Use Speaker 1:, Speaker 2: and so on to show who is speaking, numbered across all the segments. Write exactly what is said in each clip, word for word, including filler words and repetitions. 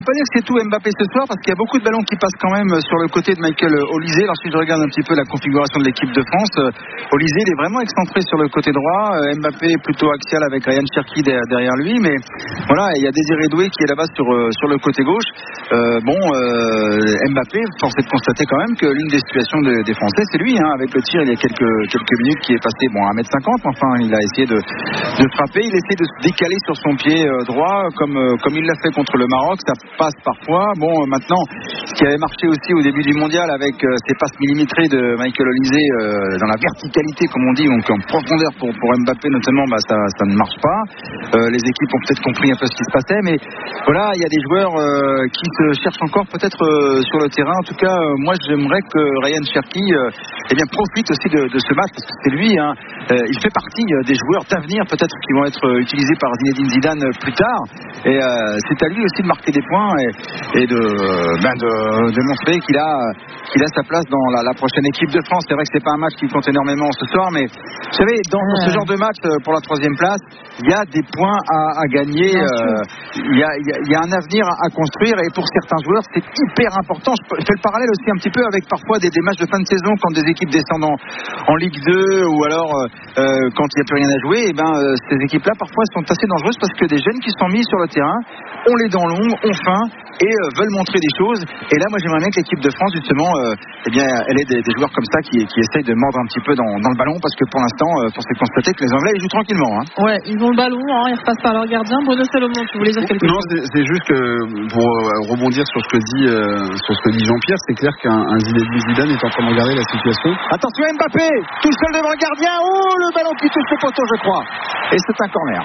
Speaker 1: Je peux pas dire que c'est tout Mbappé ce soir parce qu'il y a beaucoup de ballons qui passent quand même sur le côté de Michael Olise. Lorsque je regarde un petit peu la configuration de l'équipe de France, Olise il est vraiment excentré sur le côté droit, Mbappé plutôt axial avec Ryan Cherki derrière lui, mais voilà, il y a Désiré Doué qui est là-bas sur, sur le côté gauche. Euh, bon, euh, Mbappé, force est de constater quand même que l'une des situations de, des Français, c'est lui, hein, avec le tir il y a quelques, quelques minutes qui est passé bon, à un mètre cinquante, mais enfin il a essayé de, de frapper, il essaie de se décaler sur son pied euh, droit comme, euh, comme il l'a fait contre le Maroc. Ça passe parfois. Bon, euh, maintenant, ce qui avait marché aussi au début du mondial avec euh, ces passes millimétrées de Michael Olise euh, dans la verticalité, comme on dit, donc en profondeur pour, pour Mbappé notamment, bah, ça, ça ne marche pas. Euh, les équipes ont peut-être compris un peu ce qui se passait, mais voilà, il y a des joueurs euh, qui se cherchent encore peut-être euh, sur le terrain. En tout cas, euh, moi, j'aimerais que Ryan Cherki euh, eh bien, profite aussi de, de ce match, parce que c'est lui, hein, euh, il fait partie euh, des joueurs d'avenir, peut-être qui vont être euh, utilisés par Zinedine Zidane euh, plus tard. Et euh, c'est à lui aussi de marquer des points et, et de, ben de, de montrer qu'il a, qu'il a sa place dans la, la prochaine équipe de France. C'est vrai que c'est pas un match qui compte énormément ce soir, mais vous savez, dans, dans ce genre de match pour la troisième place, il y a des points à, à gagner, euh, il, y a, il, y a, il y a un avenir à, à construire, et pour certains joueurs c'est hyper important. Je fais le parallèle aussi un petit peu avec parfois des, des matchs de fin de saison quand des équipes descendent en, en Ligue deux, ou alors euh, quand il n'y a plus rien à jouer. Et ben euh, ces équipes là parfois sont assez dangereuses parce que des jeunes qui sont mis sur le terrain ont les dents longues, ont faim et euh, veulent montrer des choses. Et là moi j'aimerais bien que l'équipe de France justement euh, eh bien, elle ait des, des joueurs comme ça qui, qui essayent de mordre un petit peu dans, dans le ballon, parce que pour l'instant euh, force est de constater que les Anglais ils jouent tranquillement, hein.
Speaker 2: Ouais, ils ont le ballon, hein, ils repassent par leur gardien. Bruno Salomon, tu voulais dire quelque
Speaker 3: non,
Speaker 2: chose?
Speaker 3: c'est, c'est juste que pour euh, rebondir sur ce que dit euh, sur ce que dit Jean-Pierre, c'est clair qu'un un Zinedine Zidane est en train de regarder la situation.
Speaker 1: Attention Mbappé, tout seul devant le gardien. Oh, le ballon qui touche le poteau, je crois. Et c'est un corner.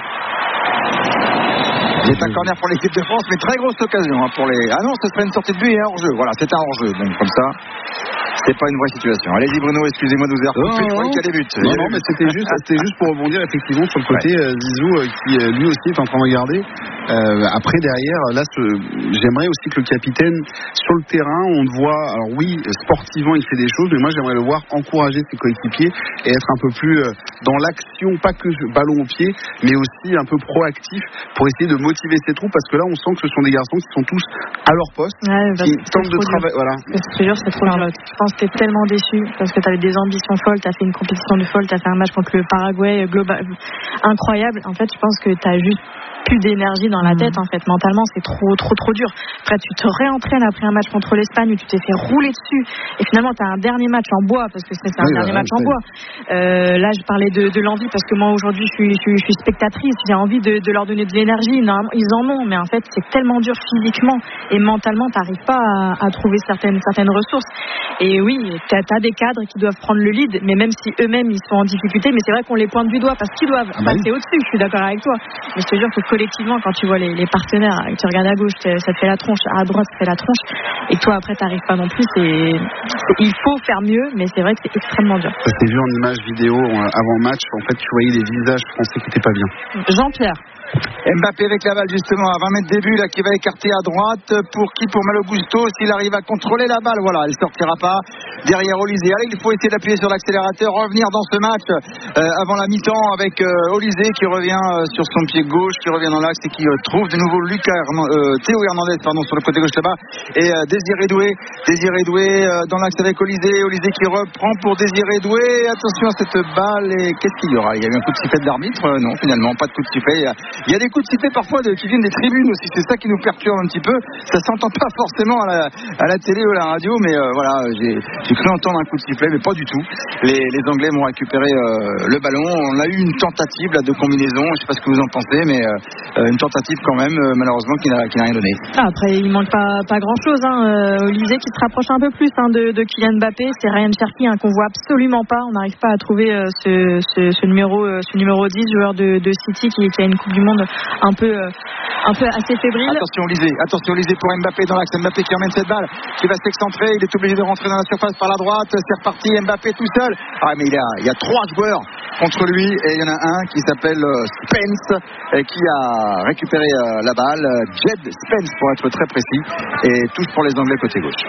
Speaker 1: C'est un corner pour l'équipe de France, mais très grosse occasion hein, pour les. Ah non, ce serait une sortie de but et un hors-jeu. Voilà, c'est un hors-jeu. Donc comme ça, c'est pas une vraie situation. Allez-y Bruno, excusez-moi de vous avoir coupé. Je croyais qu'il y a des buts.
Speaker 3: Non, non, mais c'était juste, c'était juste pour rebondir effectivement sur le côté ouais. euh, Zizou euh, qui euh, lui aussi est en train de regarder. Euh, après derrière, là, ce, j'aimerais aussi que le capitaine sur le terrain, on le voit. Alors oui, sportivement, il fait des choses, mais moi j'aimerais le voir encourager ses coéquipiers et être un peu plus euh, dans l'action, pas que ballon au pied, mais aussi un peu proactif pour essayer de motiver ses troupes, parce que là, on sent que ce sont des garçons qui sont tous à leur poste,
Speaker 2: ouais, bah,
Speaker 3: qui tentent de travailler. Voilà.
Speaker 2: C'est sûr, c'est trop dur. Je pense que t'es tellement déçu parce que t'avais des ambitions folles, t'as fait une compétition de folle, t'as fait un match contre le Paraguay global incroyable. En fait, je pense que t'as juste plus d'énergie dans la tête, en fait. Mentalement, c'est trop, trop, trop dur. Après, tu te réentraînes après un match contre l'Espagne où tu t'es fait rouler dessus. Et finalement, tu as un dernier match en bois, parce que c'est, c'est un oui, dernier bah, match en bois. Euh, là, je parlais de, de l'envie, parce que moi, aujourd'hui, je suis, je suis, je suis spectatrice. J'ai envie de, de leur donner de l'énergie. Normalement, ils en ont, mais en fait, c'est tellement dur physiquement et mentalement, tu n'arrives pas à, à trouver certaines, certaines ressources. Et oui, tu as des cadres qui doivent prendre le lead, mais même si eux-mêmes, ils sont en difficulté, mais c'est vrai qu'on les pointe du doigt, parce qu'ils doivent ah bah passer oui. au-dessus. Je suis d'accord avec toi. Mais je te jure que collectivement, quand tu vois les, les partenaires, tu regardes à gauche, ça te fait la tronche, à droite, ça te fait la tronche, et toi après t'arrives pas non plus. C'est, c'est, il faut faire mieux, mais c'est vrai que c'est extrêmement dur.
Speaker 3: Ça s'est vu en image vidéo avant le match. En fait, tu voyais les visages français qui étaient pas bien.
Speaker 2: Jean-Pierre.
Speaker 1: Mbappé avec la balle justement à vingt mètres des buts là, qui va écarter à droite pour qui? Pour Malo Gusto, s'il arrive à contrôler la balle, voilà, elle sortira pas derrière Olise. Allez, il faut essayer d'appuyer sur l'accélérateur, revenir dans ce match euh, avant la mi-temps avec euh, Olise qui revient euh, sur son pied gauche, qui revient dans l'axe et qui euh, trouve de nouveau Lucas Hernan- euh, Théo Hernandez pardon, sur le côté gauche là-bas, et euh, Désiré Doué Désiré Doué euh, dans l'axe avec Olise Olise qui reprend pour Désiré Doué. Attention à cette balle, et qu'est-ce qu'il y aura? Il y a eu un coup de sifflet de l'arbitre? euh, non, finalement pas de coup de sifflet. Il y a, il y a des coups de sifflet parfois de, qui viennent des tribunes aussi, c'est ça qui nous perturbe un petit peu. Ça s'entend pas forcément à la, à la télé ou à la radio, mais euh, voilà, j'ai, j'ai cru entendre un coup de sifflet, mais pas du tout. Les, les Anglais vont récupérer euh, le ballon. On a eu une tentative là, de combinaison, je sais pas ce que vous en pensez, mais euh, une tentative quand même, euh, malheureusement, qui n'a, qui n'a rien donné.
Speaker 2: Ah, après, il manque pas, pas grand-chose. Hein. Euh, Olise qui se rapproche un peu plus hein, de, de Kylian Mbappé, c'est Ryan Cherki hein, qu'on voit absolument pas. On n'arrive pas à trouver euh, ce, ce, ce numéro, euh, ce numéro dix, joueur de, de City qui, qui a une Coupe du Monde un peu, euh, un peu assez fébrile.
Speaker 1: Attention Olise, attention Olise pour Mbappé dans l'axe. Mbappé qui emmène cette balle, qui va s'excentrer. Il est obligé de rentrer dans la surface par la droite. C'est reparti, Mbappé tout seul. Ah mais il y a, il y a trois joueurs contre lui et il y en a un qui s'appelle Spence et qui a récupéré euh, la balle. Jed Spence pour être très précis. Et tous pour les Anglais côté gauche.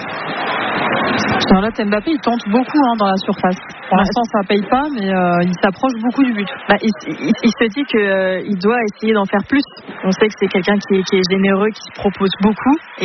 Speaker 2: Charlotte Mbappé, il tente beaucoup hein, dans la surface. Pour l'instant, ça paye pas, mais euh, il s'approche beaucoup du but. Bah, il, il, il se dit qu'il euh, doit essayer d'en faire plus. On sait que c'est quelqu'un qui est, qui est généreux, qui se propose beaucoup. Et